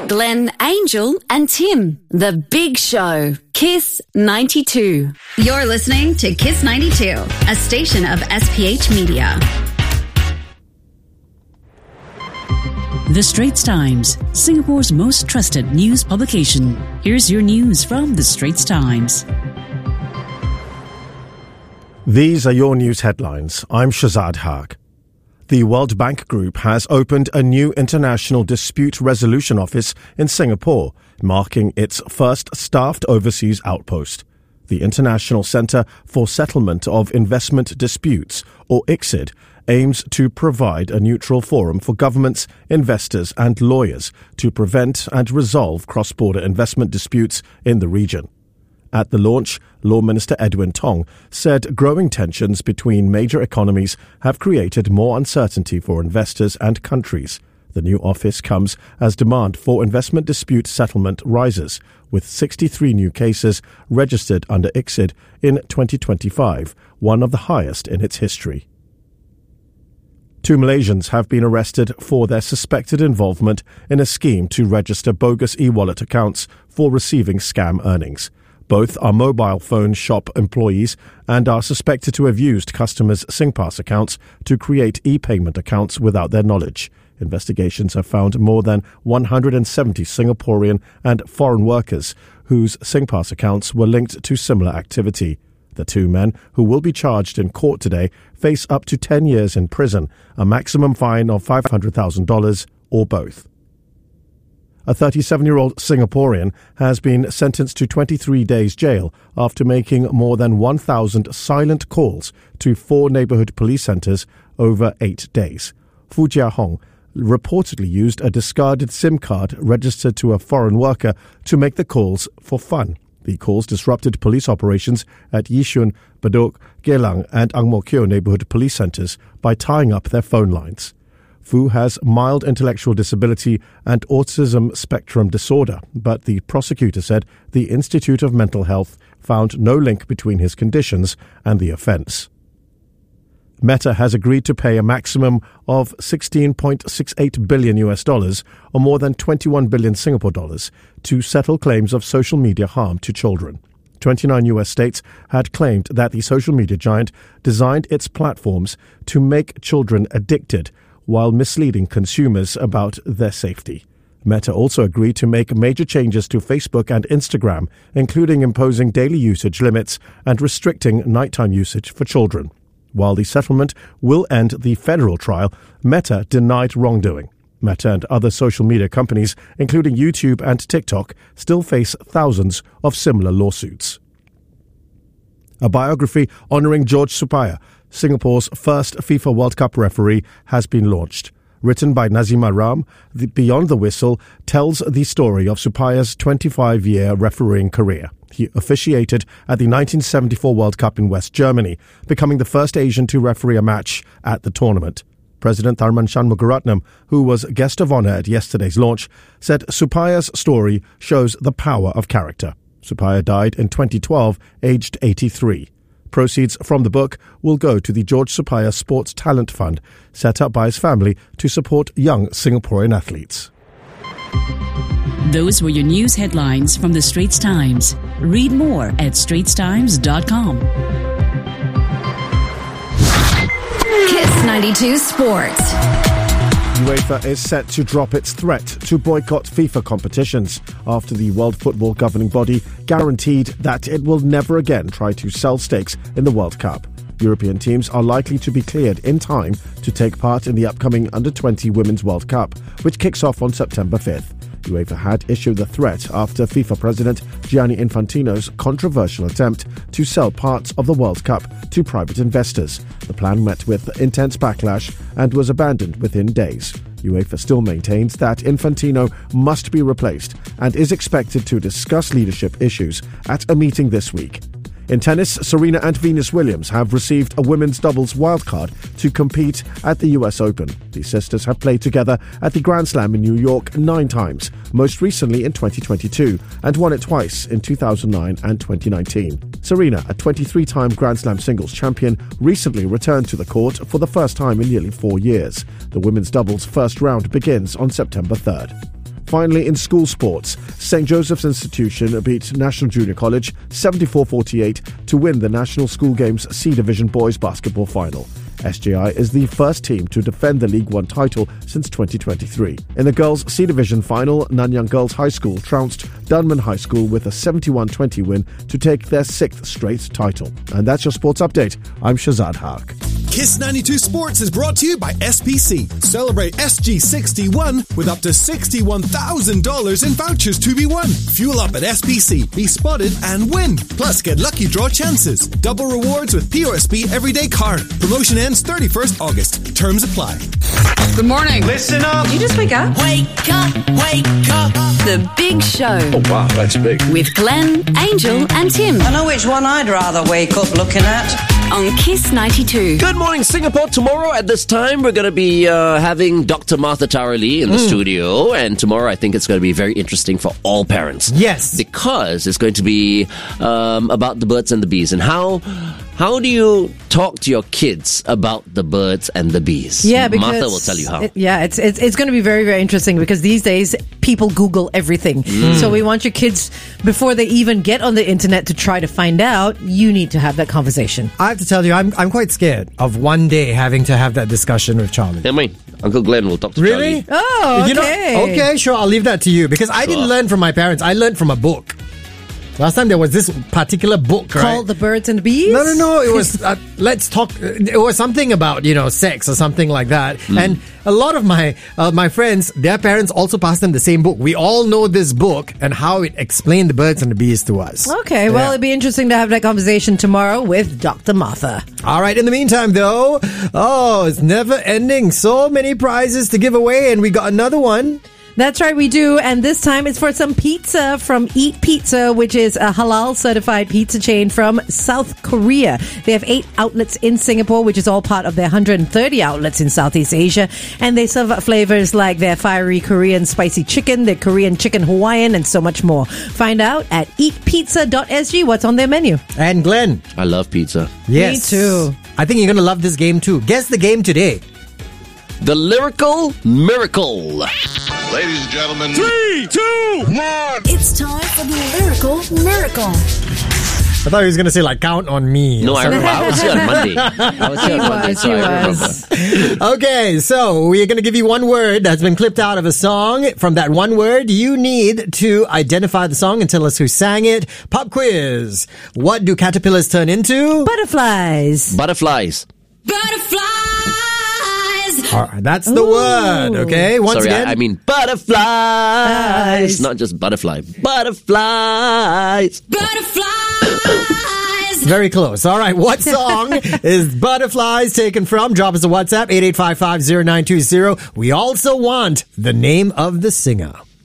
Glenn, Angel and Tim. The Big Show. Kiss 92. You're listening to Kiss 92, a station of SPH Media. The Straits Times, Singapore's most trusted news publication. Here's your news from The Straits Times. These are your news headlines. I'm Shazad Haq. The World Bank Group has opened a new international dispute resolution office in Singapore, marking its first staffed overseas outpost. The International Centre for Settlement of Investment Disputes, or ICSID, aims to provide a neutral forum for governments, investors and lawyers to prevent and resolve cross-border investment disputes in the region. At the launch, Law Minister Edwin Tong said growing tensions between major economies have created more uncertainty for investors and countries. The new office comes as demand for investment dispute settlement rises, with 63 new cases registered under ICSID in 2025, one of the highest in its history. 2 Malaysians have been arrested for their suspected involvement in a scheme to register bogus e-wallet accounts for receiving scam earnings. Both are mobile phone shop employees and are suspected to have used customers' SingPass accounts to create e-payment accounts without their knowledge. Investigations have found more than 170 Singaporean and foreign workers whose SingPass accounts were linked to similar activity. The 2 men, who will be charged in court today, face up to 10 years in prison, a maximum fine of $500,000 or both. A 37-year-old Singaporean has been sentenced to 23 days jail after making more than 1,000 silent calls to 4 neighbourhood police centres over 8 days. Fu Jiahong reportedly used a discarded SIM card registered to a foreign worker to make the calls for fun. The calls disrupted police operations at Yishun, Bedok, Geylang and Ang Mo Kio neighbourhood police centres by tying up their phone lines. Fu has mild intellectual disability and autism spectrum disorder, but the prosecutor said the Institute of Mental Health found no link between his conditions and the offence. Meta has agreed to pay a maximum of $16.68 billion or more than 21 billion Singapore dollars to settle claims of social media harm to children. 29 US states had claimed that the social media giant designed its platforms to make children addicted while misleading consumers about their safety. Meta also agreed to make major changes to Facebook and Instagram, including imposing daily usage limits and restricting nighttime usage for children. While the settlement will end the federal trial, Meta denied wrongdoing. Meta and other social media companies, including YouTube and TikTok, still face thousands of similar lawsuits. A biography honouring George Supaya, Singapore's first FIFA World Cup referee, has been launched. Written by Nazima Ram, Beyond the Whistle tells the story of Supaya's 25-year refereeing career. He officiated at the 1974 World Cup in West Germany, becoming the first Asian to referee a match at the tournament. President Tharman Shanmugaratnam, who was guest of honour at yesterday's launch, said Supaya's story shows the power of character. Supaya died in 2012, aged 83. Proceeds from the book will go to the George Supaya Sports Talent Fund, set up by his family to support young Singaporean athletes. Those were your news headlines from The Straits Times. Read more at straitstimes.com. Kiss 92 Sports. UEFA is set to drop its threat to boycott FIFA competitions after the World Football governing body guaranteed that it will never again try to sell stakes in the World Cup. European teams are likely to be cleared in time to take part in the upcoming Under-20 Women's World Cup, which kicks off on September 5th. UEFA had issued the threat after FIFA President Gianni Infantino's controversial attempt to sell parts of the World Cup to private investors. The plan met with intense backlash and was abandoned within days. UEFA still maintains that Infantino must be replaced and is expected to discuss leadership issues at a meeting this week. In tennis, Serena and Venus Williams have received a women's doubles wildcard to compete at the US Open. The sisters have played together at the Grand Slam in New York 9 times, most recently in 2022, and won it twice in 2009 and 2019. Serena, a 23-time Grand Slam singles champion, recently returned to the court for the first time in nearly 4 years. The women's doubles first round begins on September 3rd. Finally, in school sports, St. Joseph's Institution beat National Junior College 74-48 to win the National School Games C Division Boys Basketball Final. SJI is the first team to defend the League One title since 2023. In the girls' C Division final, Nanyang Girls High School trounced Dunman High School with a 71-20 win to take their 6th straight title. And that's your sports update. I'm Shazad Haq. Kiss 92 Sports is brought to you by SPC. Celebrate SG61 with up to $61,000 in vouchers to be won. Fuel up at SPC, be spotted and win. Plus, get lucky draw chances. Double rewards with POSB Everyday Card. Promotion ends 31st August. Terms apply. Good morning. Listen up. Did you just wake up? Wake up, wake up. The Big Show. Oh, wow, that's big. With Glenn, Angel and Tim I know which one I'd rather wake up looking at. on Kiss 92. Good morning, Singapore. Tomorrow at this time, we're going to be having Dr. Martha Tarali in the studio. And tomorrow, I think it's going to be very interesting for all parents. Yes. Because it's going to be about the birds and the bees. And how do you talk to your kids about the birds and the bees? Yeah, because Martha will tell you how. It's going to be very, very interesting because these days people Google everything. So we want your kids, before they even get on the internet to try to find out, you need to have that conversation. I have to tell you, I'm quite scared of one day having to have that discussion with Charlie. Never mind. Uncle Glenn will talk to Really? Charlie. Oh, okay. Okay, sure. I'll leave that to you because I didn't learn from my parents. I learned from a book. Last time there was this particular book, right? Called The Birds and the Bees? No. It was, let's talk. It was something about, sex or something like that. And a lot of my friends, their parents also passed them the same book. We all know this book and how it explained the birds and the bees to us. Okay, well, it'd be interesting to have that conversation tomorrow with Dr. Martha. All right, in the meantime, though, it's never ending. So many prizes to give away, and we got another one. That's right, we do. And this time it's for some pizza from Eat Pizza, which is a halal certified pizza chain from South Korea. They have 8 outlets in Singapore, which is all part of their 130 outlets in Southeast Asia. And they serve flavors like their fiery Korean spicy chicken, their Korean chicken Hawaiian, and so much more. Find out at eatpizza.sg what's on their menu. And Glenn. I love pizza. Yes. Me too. I think you're going to love this game too. Guess the game today. The Lyrical Miracle. Ladies and gentlemen, 3, 2, 1. It's time for the Lyrical Miracle. I thought he was going to say, count on me. No, I remember. I was here on Monday. I remember. Okay, so we're going to give you one word that's been clipped out of a song. From that one word, you need to identify the song and tell us who sang it. Pop quiz. What do caterpillars turn into? Butterflies. Butterflies. Butterflies. All right, that's the word, okay? Once again. I mean butterflies. Not just butterfly. Butterflies. Butterflies. Very close. All right, what song is Butterflies taken from? Drop us a WhatsApp, 88550920. We also want the name of the singer.